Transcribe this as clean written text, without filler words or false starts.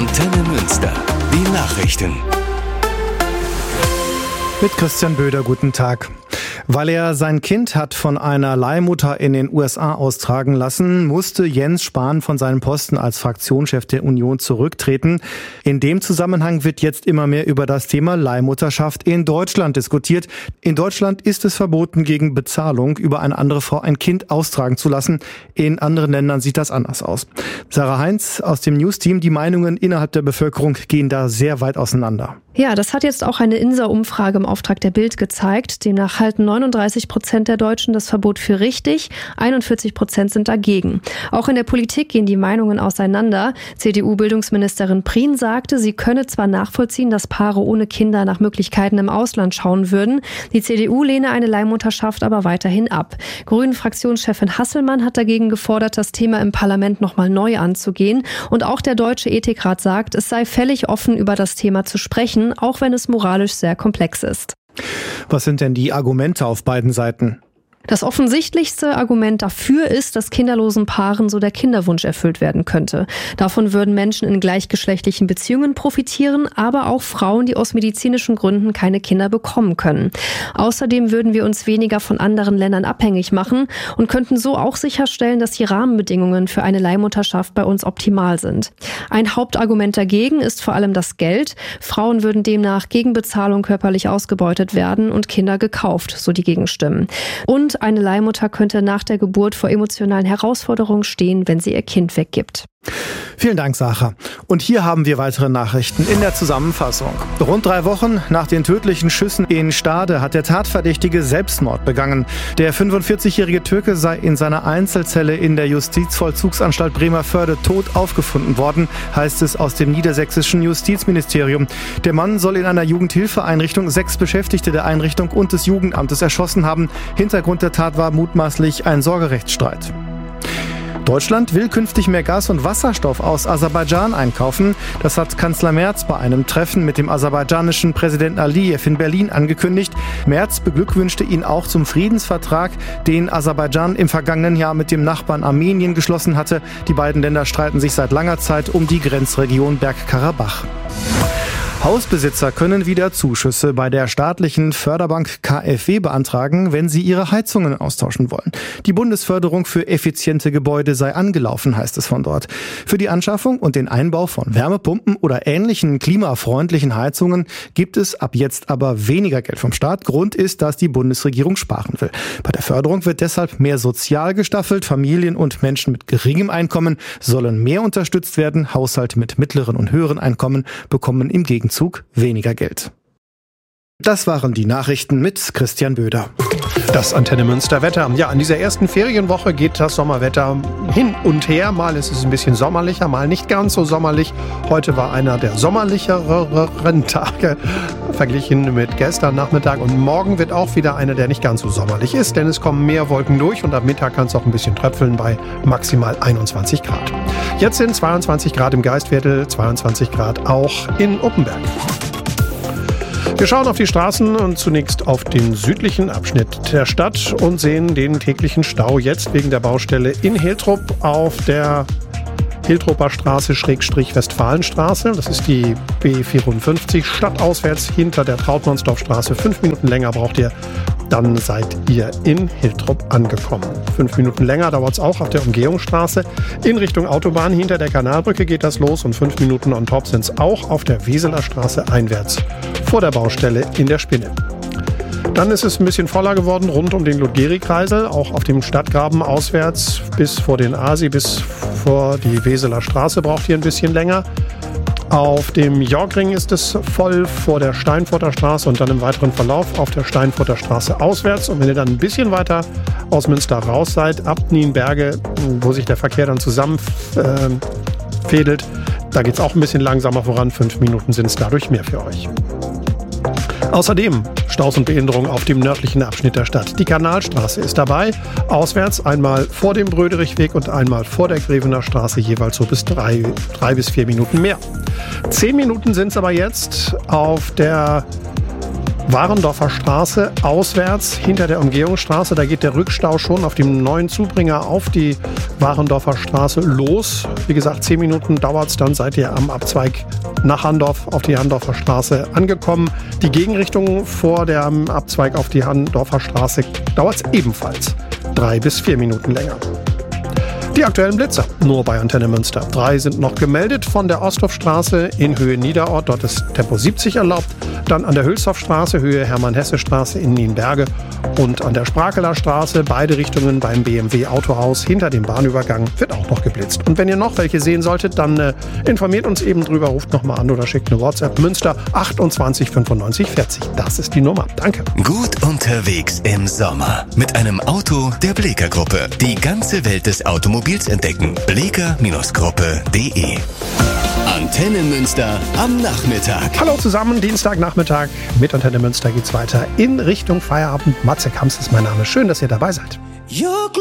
Antenne Münster. Die Nachrichten. Mit Christian Böder, guten Tag. Weil er sein Kind hat von einer Leihmutter in den USA austragen lassen, musste Jens Spahn von seinem Posten als Fraktionschef der Union zurücktreten. In dem Zusammenhang wird jetzt immer mehr über das Thema Leihmutterschaft in Deutschland diskutiert. In Deutschland ist es verboten, gegen Bezahlung über eine andere Frau ein Kind austragen zu lassen. In anderen Ländern sieht das anders aus. Sarah Heinz aus dem News-Team, die Meinungen innerhalb der Bevölkerung gehen da sehr weit auseinander. Ja, das hat jetzt auch eine INSA-Umfrage im Auftrag der Bild gezeigt. Demnach halten 39% der Deutschen das Verbot für richtig, 41% sind dagegen. Auch in der Politik gehen die Meinungen auseinander. CDU-Bildungsministerin Prien sagte, sie könne zwar nachvollziehen, dass Paare ohne Kinder nach Möglichkeiten im Ausland schauen würden. Die CDU lehne eine Leihmutterschaft aber weiterhin ab. Grünen-Fraktionschefin Hasselmann hat dagegen gefordert, das Thema im Parlament nochmal neu anzugehen. Und auch der Deutsche Ethikrat sagt, es sei völlig offen, über das Thema zu sprechen, auch wenn es moralisch sehr komplex ist. Was sind denn die Argumente auf beiden Seiten? Das offensichtlichste Argument dafür ist, dass kinderlosen Paaren so der Kinderwunsch erfüllt werden könnte. Davon würden Menschen in gleichgeschlechtlichen Beziehungen profitieren, aber auch Frauen, die aus medizinischen Gründen keine Kinder bekommen können. Außerdem würden wir uns weniger von anderen Ländern abhängig machen und könnten so auch sicherstellen, dass die Rahmenbedingungen für eine Leihmutterschaft bei uns optimal sind. Ein Hauptargument dagegen ist vor allem das Geld. Frauen würden demnach gegen Bezahlung körperlich ausgebeutet werden und Kinder gekauft, so die Gegenstimmen. Und eine Leihmutter könnte nach der Geburt vor emotionalen Herausforderungen stehen, wenn sie ihr Kind weggibt. Vielen Dank, Sarah. Und hier haben wir weitere Nachrichten in der Zusammenfassung. Rund 3 Wochen nach den tödlichen Schüssen in Stade hat der Tatverdächtige Selbstmord begangen. Der 45-jährige Türke sei in seiner Einzelzelle in der Justizvollzugsanstalt Bremervörde tot aufgefunden worden, heißt es aus dem niedersächsischen Justizministerium. Der Mann soll in einer Jugendhilfeeinrichtung 6 Beschäftigte der Einrichtung und des Jugendamtes erschossen haben. Hintergrund der Tat war mutmaßlich ein Sorgerechtsstreit. Deutschland will künftig mehr Gas und Wasserstoff aus Aserbaidschan einkaufen. Das hat Kanzler Merz bei einem Treffen mit dem aserbaidschanischen Präsidenten Aliyev in Berlin angekündigt. Merz beglückwünschte ihn auch zum Friedensvertrag, den Aserbaidschan im vergangenen Jahr mit dem Nachbarn Armenien geschlossen hatte. Die beiden Länder streiten sich seit langer Zeit um die Grenzregion Bergkarabach. Hausbesitzer können wieder Zuschüsse bei der staatlichen Förderbank KfW beantragen, wenn sie ihre Heizungen austauschen wollen. Die Bundesförderung für effiziente Gebäude sei angelaufen, heißt es von dort. Für die Anschaffung und den Einbau von Wärmepumpen oder ähnlichen klimafreundlichen Heizungen gibt es ab jetzt aber weniger Geld vom Staat. Grund ist, dass die Bundesregierung sparen will. Bei der Förderung wird deshalb mehr sozial gestaffelt. Familien und Menschen mit geringem Einkommen sollen mehr unterstützt werden. Haushalte mit mittleren und höheren Einkommen bekommen im Gegenzug weniger Geld. Das waren die Nachrichten mit Christian Böder. Das Antenne Münster Wetter. Ja, an dieser ersten Ferienwoche geht das Sommerwetter hin und her. Mal ist es ein bisschen sommerlicher, mal nicht ganz so sommerlich. Heute war einer der sommerlicheren Tage verglichen mit gestern Nachmittag. Und morgen wird auch wieder einer, der nicht ganz so sommerlich ist, denn es kommen mehr Wolken durch und am Mittag kann es auch ein bisschen tröpfeln bei maximal 21 Grad. Jetzt sind 22 Grad im Geistviertel, 22 Grad auch in Uppenberg. Wir schauen auf die Straßen und zunächst auf den südlichen Abschnitt der Stadt und sehen den täglichen Stau jetzt wegen der Baustelle in Hiltrup auf der Hiltruper Straße /Westfalenstraße. Das ist die B54 stadtauswärts hinter der Trautmannsdorfstraße. 5 Minuten länger braucht ihr, dann seid ihr in Hiltrup angekommen. 5 Minuten länger dauert es auch auf der Umgehungsstraße. In Richtung Autobahn hinter der Kanalbrücke geht das los und 5 Minuten on top sind es auch auf der Weseler Straße einwärts vor der Baustelle in der Spinne. Dann ist es ein bisschen voller geworden rund um den Ludgeri-Kreisel, auch auf dem Stadtgraben auswärts bis vor den Asi, bis vor die Weseler Straße braucht ihr ein bisschen länger. Auf dem Jorgring ist es voll vor der Steinfurter Straße und dann im weiteren Verlauf auf der Steinfurter Straße auswärts. Und wenn ihr dann ein bisschen weiter aus Münster raus seid, ab Nienberge, wo sich der Verkehr dann zusammenfädelt, da geht es auch ein bisschen langsamer voran. 5 Minuten sind es dadurch mehr für euch. Außerdem Staus und Behinderung auf dem nördlichen Abschnitt der Stadt. Die Kanalstraße ist dabei. Auswärts einmal vor dem Bröderichweg und einmal vor der Grevener Straße, jeweils so bis 3 bis 4 Minuten mehr. 10 Minuten sind es aber jetzt auf der Warendorfer Straße auswärts hinter der Umgehungsstraße. Da geht der Rückstau schon auf dem neuen Zubringer auf die Warendorfer Straße los. Wie gesagt, 10 Minuten dauert es, dann seid ihr am Abzweig nach Handorf auf die Handorfer Straße angekommen. Die Gegenrichtung vor dem Abzweig auf die Handorfer Straße dauert es ebenfalls 3 bis 4 Minuten länger. Die aktuellen Blitzer, nur bei Antenne Münster. 3 sind noch gemeldet von der Osthofstraße in Höhe Niederort. Dort ist Tempo 70 erlaubt. Dann an der Hülshoffstraße, Höhe Hermann-Hesse-Straße in Nienberge. Und an der Sprakeler Straße, beide Richtungen beim BMW Autohaus hinter dem Bahnübergang, wird auch noch geblitzt. Und wenn ihr noch welche sehen solltet, dann informiert uns eben drüber, ruft nochmal an oder schickt eine WhatsApp. Münster 28 95 40. Das ist die Nummer. Danke. Gut unterwegs im Sommer. Mit einem Auto der Bleeker Gruppe. Die ganze Welt des Automobils entdecken. Bleeker-Gruppe.de. Antenne Münster am Nachmittag. Hallo zusammen, Dienstagnachmittag mit Antenne Münster geht's weiter in Richtung Feierabend. Matze Kamps ist mein Name. Schön, dass ihr dabei seid.